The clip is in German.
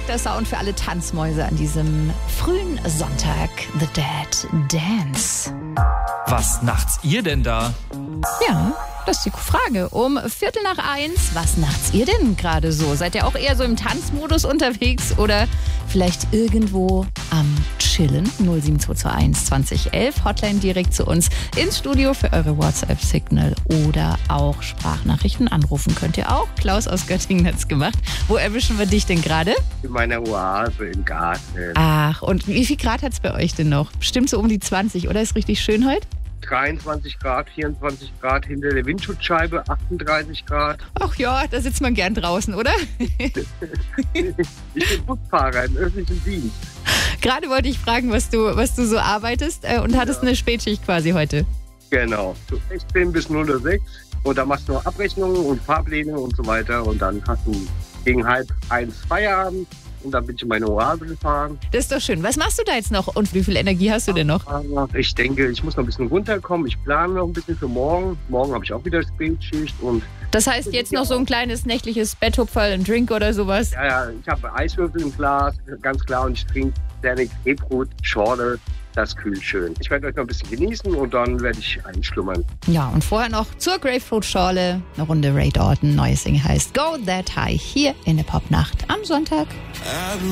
perfekter Sound für alle Tanzmäuse an diesem frühen Sonntag. The Dead Dance. Was nachts ihr denn da? Ja, das ist die Frage. Um 1:15. Was nachts ihr denn gerade so? Seid ihr auch eher so im Tanzmodus unterwegs oder vielleicht irgendwo am Chillen? 07221 2011, Hotline direkt zu uns ins Studio für eure WhatsApp-Signal oder auch Sprachnachrichten. Anrufen könnt ihr auch. Klaus aus Göttingen hat's gemacht. Wo erwischen wir dich denn gerade? In meiner Oase im Garten. Ach, und wie viel Grad hat's bei euch denn noch? Bestimmt so um die 20, oder? Ist richtig schön heute? 23 Grad, 24 Grad hinter der Windschutzscheibe, 38 Grad. Ach ja, da sitzt man gern draußen, oder? Ich bin Busfahrer im öffentlichen Dienst. Gerade wollte ich fragen, was du so arbeitest und hattest eine Spätschicht quasi heute. Genau, 16 bis 0:06 und da machst du noch Abrechnungen und Fahrpläne und so weiter und dann hast du gegen 12:30 Feierabend. Und dann bin ich in meine Oase gefahren. Das ist doch schön. Was machst du da jetzt noch und wie viel Energie hast du denn noch? Ich denke, ich muss noch ein bisschen runterkommen. Ich plane noch ein bisschen für morgen. Morgen habe ich auch wieder Spätschicht. Und das heißt jetzt noch so ein kleines nächtliches Betthupferl, ein Drink oder sowas? Ja, ich habe Eiswürfel im Glas, ganz klar. Und ich trinke Danik Grapefruit Schorle. Das kühlt schön. Ich werde euch noch ein bisschen genießen und dann werde ich einschlummern. Ja, und vorher noch zur Grapefruit-Schorle eine Runde Ray Dalton. Neues Ding heißt Go That High hier in der Popnacht am Sonntag.